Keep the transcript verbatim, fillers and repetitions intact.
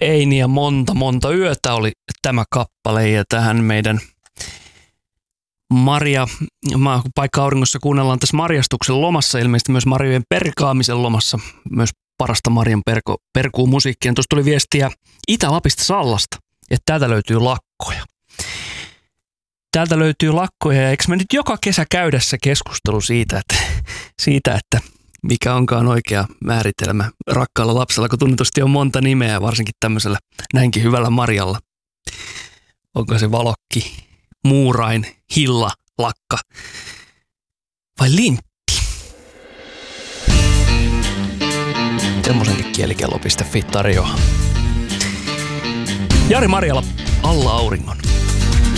Ei niin ja monta, monta yötä oli tämä kappale ja tähän meidän Marja, paikka auringossa kuunnellaan tässä marjastuksen lomassa, ilmeisesti myös marjojen perkaamisen lomassa, myös parasta Marjan perko, perkuu musiikkia. Tuossa tuli viestiä Itä-Lapista Sallasta, että täältä löytyy lakkoja. Täältä löytyy lakkoja ja eikö me nyt joka kesä käydä se keskustelu siitä, että, siitä, että mikä onkaan oikea määritelmä rakkaalla lapsella, kun tunnetusti on monta nimeä, varsinkin tämmöisellä näinkin hyvällä Marjalla. Onko se Valokki, Muurain, Hilla, Lakka vai Lintti? Semmoisenkin kielikello piste fi tarjoaa. Jari Marjala, Alla auringon.